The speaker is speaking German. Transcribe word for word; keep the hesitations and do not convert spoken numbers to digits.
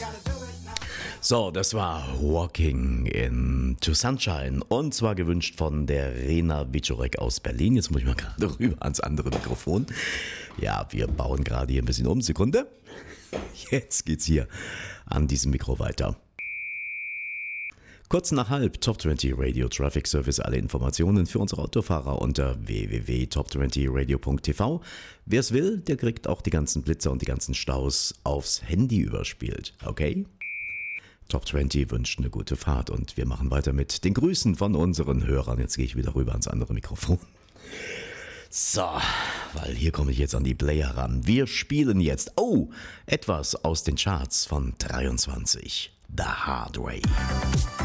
So, das war Walking into Sunshine und zwar gewünscht von der Rena Wiczorek aus Berlin. Jetzt muss ich mal gerade rüber ans andere Mikrofon. Ja, wir bauen gerade hier ein bisschen um. Sekunde. Jetzt geht's hier an diesem Mikro weiter. Kurz nach halb, Top zwanzig Radio Traffic Service. Alle Informationen für unsere Autofahrer unter w w w punkt top zwanzig radio punkt t v. Wer es will, der kriegt auch die ganzen Blitzer und die ganzen Staus aufs Handy überspielt. Okay? Top zwanzig wünscht eine gute Fahrt und wir machen weiter mit den Grüßen von unseren Hörern. Jetzt gehe ich wieder rüber ans andere Mikrofon. So, weil hier komme ich jetzt an die Player ran. Wir spielen jetzt, oh, etwas aus den Charts von dreiundzwanzig. The Hard Way.